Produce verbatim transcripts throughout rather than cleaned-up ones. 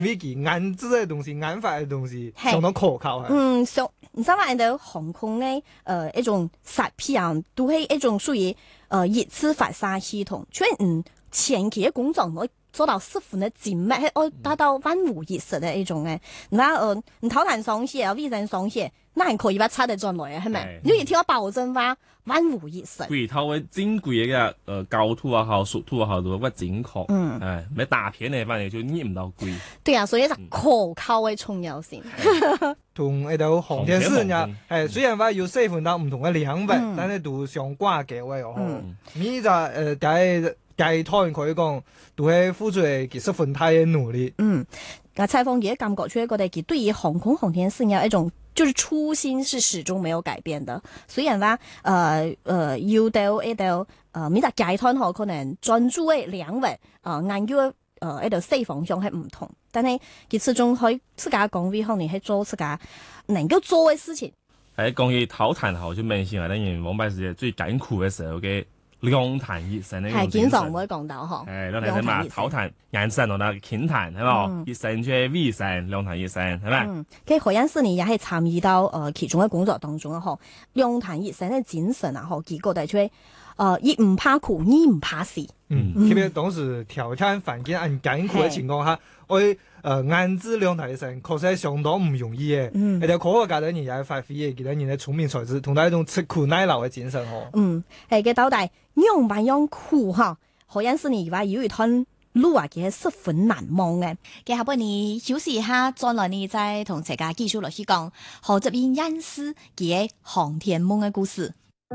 危機研製嘅東西、研發嘅東西相當可靠。 嗯，上唔三萬到航空嘅誒一種設備啊，都係一種屬於誒熱磁發射系統，所以嗯前期嘅工作我做到十分的精密，係我達到萬無一失嘅一種嘅。那呃，你頭壇上寫啊，尾陣上寫，那係可以把差得轉來啊，係咪？你一聽我保證話萬無一失。 貴頭嘅珍貴嘅誒高土啊，好熟土啊，好多個精確。嗯，誒，咩大片嘅反正就捏唔到貴。 對啊，所以就可靠嘅重要性。 同呢度航天事業，誒雖然話要細分到唔同嘅領域，嗯、但係都相掛嘅位哦。呢就誒第第台可以講，都係付出嘅十分大嘅努力。 嗯，啊採訪也感覺出佢哋佢對於航空航天事業一種就是初心是始終沒有改變的。雖然話誒誒要到一度誒每個階段可可能專注嘅領域誒研究誒誒一度四方向係唔同，但係佢始終可以自家講為可能係做自家能夠做嘅事情。 喺講起頭壇後就明顯係等於王牌時最艱苦嘅時候嘅。量產熱身呢？係經常會講到嗬。 誒，量產嘛，頭壇、眼神同埋傾談，係嘛？熱身即係微身，量產熱身，係咪？嗯， 其實何恩師你也係參與到誒其中嘅工作當中啊，嗬。量產熱身嘅精神啊，嗬，結果就係誒，一唔怕苦，二唔怕死。 嗯，特別當時挑戰環境很艱苦嘅情況下，我誒研製量產熱身確實係相當唔容易嘅。嗯，而且科學家嘅人也係發揮嘅，其他人嘅聰明才智，同埋一種吃苦耐勞嘅精神，嗬。嗯， 係嘅，到底。樣扮樣苦哈，何因是你話有一段路啊，其實十分難忘嘅。嘅下半年休息一下，再來呢再同大家繼續落去講何這邊恩師嘅航天夢嘅故事。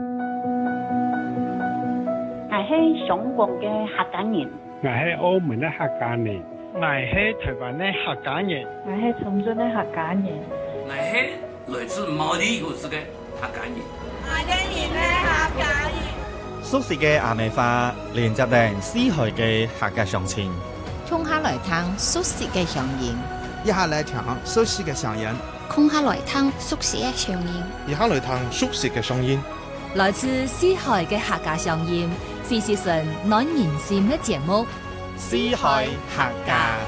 我係香港嘅客家人， 我係澳門嘅客家人，我係台灣嘅客家人， 我係深圳嘅客家人， 我係來自毛地古市嘅客家人， 我哋係客家人。 熟悉嘅阿美花，連接定詩海嘅客家鄉情。 衝下來聽熟悉嘅聲音， 一下來聽熟悉嘅聲音。 空下來聽熟悉嘅聲音， 一下來聽熟悉嘅聲音。 來自詩海嘅客家聲音，非是神暖人心嘅節目。 詩海客家。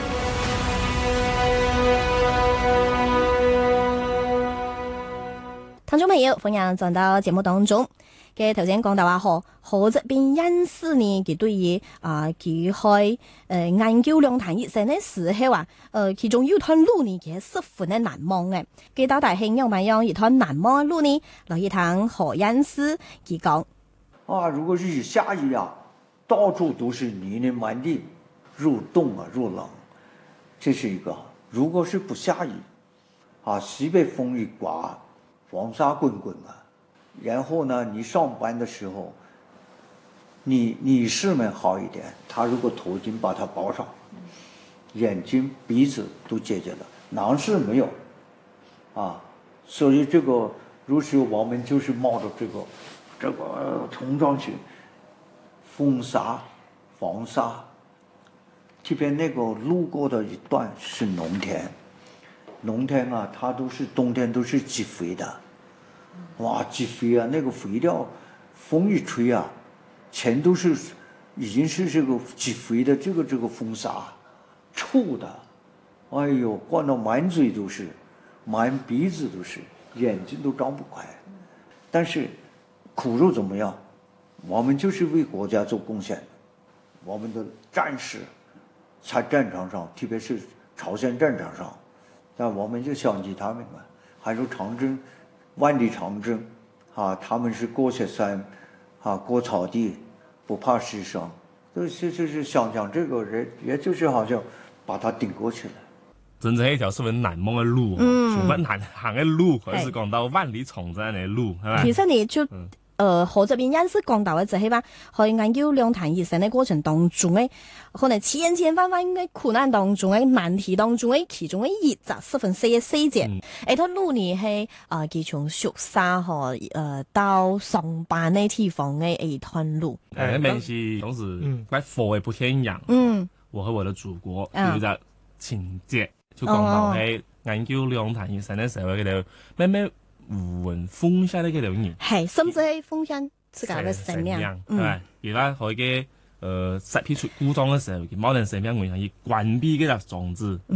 聽眾朋友，歡迎進到節目當中。嘅頭先講到話何何這邊恩師呢？佢對於啊佢開誒研究量產熱身嘅時候啊，誒其中有段路呢，其實十分嘅難忘嘅。佢到底係樣咪樣一段難忘嘅路呢？來一趟何恩師佢講： 啊，如果是下雨啊，到處都是泥濘滿地，又凍啊又冷，這是一個。如果是不下雨，啊西北風一刮，黃沙滾滾啊。然後呢，你上班的時候，你你視力好一點，他如果頭巾把它包上，眼睛鼻子都解決了，囊視沒有，啊，所以這個如是我們就是冒着這個這個衝上去，風沙、黃沙，這邊那個路過的一段是農田，農田啊，它都是冬天都是積肥的。哇，積肥啊！那個肥料，風一吹啊，全都是已經是這個積肥的這個這個風沙，臭的，哎呦，灌到滿嘴都是，滿鼻子都是，眼睛都張不開。但是苦肉怎麼樣？我們就是為國家做貢獻，我們的戰士在戰場上，特別是朝鮮戰場上，但我們就想起他們嘛，還有長征。萬里長征，啊，他們是過雪山，啊，過草地，不怕犧牲，就就就是想想這個人，也就是好像把他頂過去了。 真正係一條十分難忘嘅路，十分難行嘅路，或者是講到萬里長征嘅路，係咪？ 其實你就。嗯誒何這邊恩師講到嘅就係話，去研究量產熱身嘅過程當中嘅，可能千千萬萬嘅苦難當中嘅難題當中嘅其中嘅一則十分細嘅細節。誒，佢路呢係啊，佢從宿舍和誒到上班呢地方嘅一段路。 誒，明是當時怪火嘅不天陽。嗯，我和我的祖國有一個情節，就講到喺研究量產熱身嘅時候，佢哋咩咩。胡雲封殺呢幾條人， 係甚至係封殺自家嘅性命， 係咪？而家佢嘅誒設備出故障嘅時候，冇人性命危險，而關閉嗰個裝置。